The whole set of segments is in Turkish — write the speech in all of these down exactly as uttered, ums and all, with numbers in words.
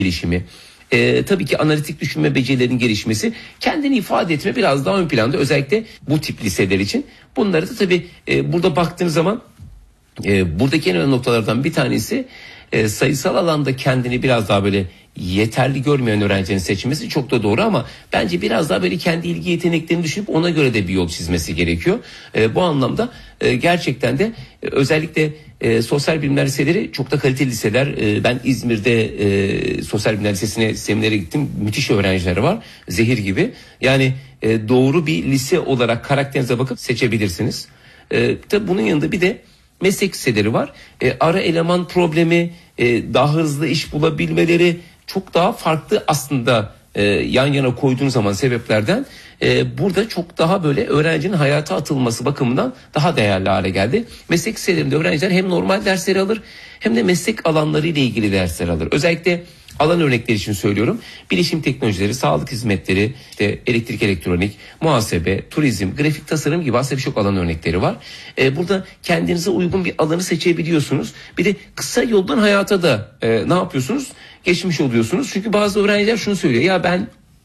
gelişimi, e, tabii ki analitik düşünme becerilerinin gelişmesi, kendini ifade etme biraz daha ön planda, özellikle bu tip liseler için. Bunları da tabii e, burada baktığınız zaman e, buradaki en önemli noktalardan bir tanesi e, sayısal alanda kendini biraz daha böyle yeterli görmeyen öğrencinin seçmesi çok da doğru, ama bence biraz daha böyle kendi ilgi yeteneklerini düşünüp ona göre de bir yol çizmesi gerekiyor. E, bu anlamda e, gerçekten de e, özellikle e, sosyal bilimler liseleri çok da kaliteli liseler. E, ben İzmir'de e, sosyal bilimler lisesine seminere gittim. Müthiş öğrenciler var. Zehir gibi. Yani e, doğru bir lise olarak karakterinize bakıp seçebilirsiniz. E, tabii bunun yanında bir de meslek liseleri var. E, ara eleman problemi, e, daha hızlı iş bulabilmeleri çok daha farklı aslında e, yan yana koyduğunuz zaman sebeplerden. E, burada çok daha böyle öğrencinin hayata atılması bakımından daha değerli hale geldi. Meslek liselerinde öğrenciler hem normal dersleri alır hem de meslek alanları ile ilgili dersler alır. Özellikle alan örnekleri için söylüyorum. Bilişim teknolojileri, sağlık hizmetleri, işte elektrik, elektronik, muhasebe, turizm, grafik tasarım gibi aslında birçok alan örnekleri var. Ee, burada kendinize uygun bir alanı seçebiliyorsunuz. Bir de kısa yoldan hayata da e, ne yapıyorsunuz? Geçmiş oluyorsunuz. Çünkü bazı öğrenciler şunu söylüyor. Ya ben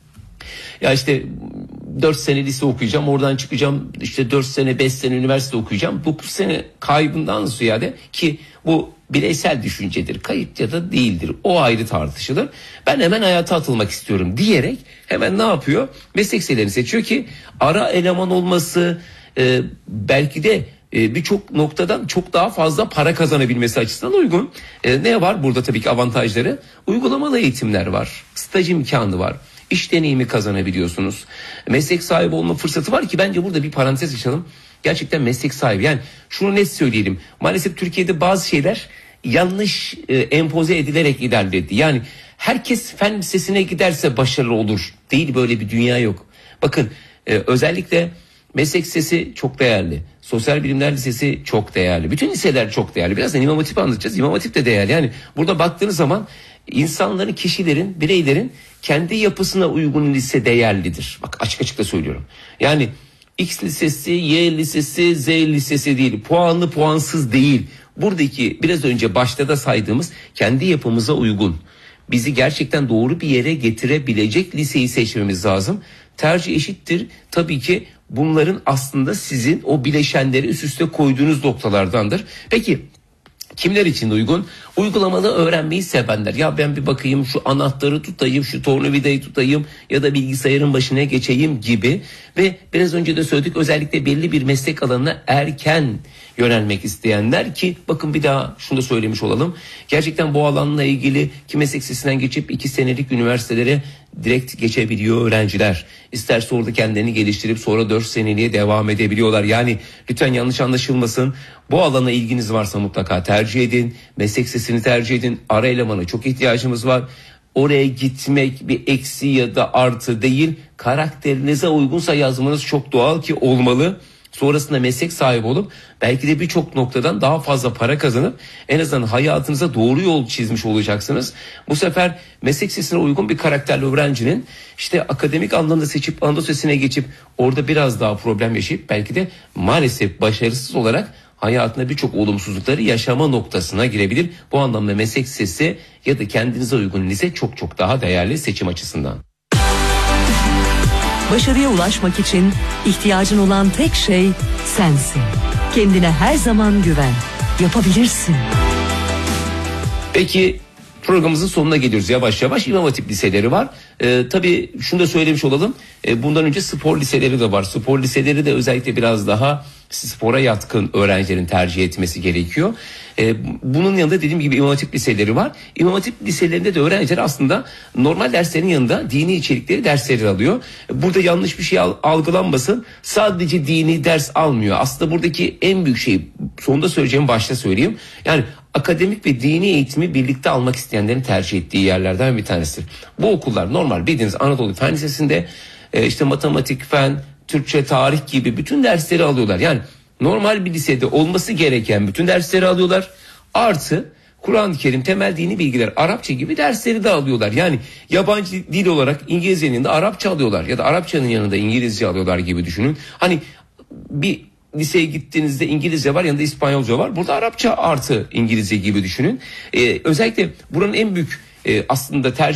ya işte dört sene lise okuyacağım, oradan çıkacağım, işte dört sene beş sene üniversite okuyacağım. dokuz sene kaybından ziyade, ki bu bireysel düşüncedir, kayıt ya da değildir, o ayrı tartışılır. Ben hemen hayata atılmak istiyorum diyerek hemen ne yapıyor? Meslek liselerini seçiyor ki ara eleman olması, e, belki de e, birçok noktadan çok daha fazla para kazanabilmesi açısından uygun. E, ne var burada tabii ki avantajları? Uygulamalı eğitimler var, staj imkanı var. İş deneyimi kazanabiliyorsunuz. Meslek sahibi olma fırsatı var ki bence burada bir parantez açalım. Gerçekten meslek sahibi. Yani şunu net söyleyelim. Maalesef Türkiye'de bazı şeyler yanlış e, empoze edilerek ilerledi. Yani herkes fen lisesine giderse başarılı olur. Değil, böyle bir dünya yok. Bakın e, özellikle meslek lisesi çok değerli. Sosyal bilimler lisesi çok değerli. Bütün liseler çok değerli. Birazdan İmam Hatip'i anlatacağız. İmam Hatip de değerli. Yani burada baktığınız zaman insanların, kişilerin, bireylerin kendi yapısına uygun lise değerlidir. Bak açık açık da söylüyorum. Yani X lisesi, Y lisesi, Z lisesi değil. Puanlı, puansız değil. Buradaki biraz önce başta da saydığımız kendi yapımıza uygun, bizi gerçekten doğru bir yere getirebilecek liseyi seçmemiz lazım. Tercih eşittir. Tabii ki bunların aslında sizin o bileşenleri üst üste koyduğunuz noktalardandır. Peki kimler için uygun? Uygulamalı öğrenmeyi sevenler. Ya ben bir bakayım, şu anahtarı tutayım, şu tornavidayı tutayım ya da bilgisayarın başına geçeyim gibi. Ve biraz önce de söyledik, özellikle belli bir meslek alanına erken yönelmek isteyenler, ki bakın bir daha şunu da söylemiş olalım. Gerçekten bu alanla ilgili ki meslek lisesinden geçip iki senelik üniversitelere direkt geçebiliyor öğrenciler. İsterse orada kendini geliştirip sonra dört seneliğe devam edebiliyorlar. Yani lütfen yanlış anlaşılmasın. Bu alana ilginiz varsa mutlaka tercih edin. Meslek lisesini tercih edin. Ara elemana çok ihtiyacımız var. Oraya gitmek bir eksi ya da artı değil. Karakterinize uygunsa yazmanız çok doğal ki olmalı. Sonrasında meslek sahibi olup belki de birçok noktadan daha fazla para kazanıp en azından hayatınıza doğru yol çizmiş olacaksınız. Bu sefer meslek lisesine uygun bir karakterli öğrencinin işte akademik anlamda seçip Anadolu Lisesi'ne geçip orada biraz daha problem yaşayıp belki de maalesef başarısız olarak hayatında birçok olumsuzlukları yaşama noktasına girebilir. Bu anlamda meslek lisesi ya da kendinize uygun lise çok çok daha değerli seçim açısından. Başarıya ulaşmak için ihtiyacın olan tek şey sensin. Kendine her zaman güven. Yapabilirsin. Peki programımızın sonuna geliyoruz yavaş yavaş. İmam Hatip liseleri var. Ee, tabii şunu da söylemiş olalım. Ee, bundan önce spor liseleri de var. Spor liseleri de özellikle biraz daha spora yatkın öğrencilerin tercih etmesi gerekiyor. Ee, bunun yanında dediğim gibi İmam Hatip liseleri var. İmam Hatip liselerinde de öğrenciler aslında normal derslerin yanında dini içerikleri dersleri alıyor. Burada yanlış bir şey algılanmasın. Sadece dini ders almıyor. Aslında buradaki en büyük şey, sonunda söyleyeceğim başta söyleyeyim. Yani akademik ve dini eğitimi birlikte almak isteyenlerin tercih ettiği yerlerden bir tanesi. Bu okullar normal bildiğiniz Anadolu Fen Lisesi'nde e, işte matematik, fen, Türkçe, tarih gibi bütün dersleri alıyorlar. Yani normal bir lisede olması gereken bütün dersleri alıyorlar. Artı Kur'an-ı Kerim, temel dini bilgiler, Arapça gibi dersleri de alıyorlar. Yani yabancı dil olarak İngilizcenin yanında Arapça alıyorlar ya da Arapçanın yanında İngilizce alıyorlar gibi düşünün. Hani bir liseye gittiğinizde İngilizce var, yanında İspanyolca var. Burada Arapça artı İngilizce gibi düşünün. Ee, özellikle buranın en büyük e, aslında tercih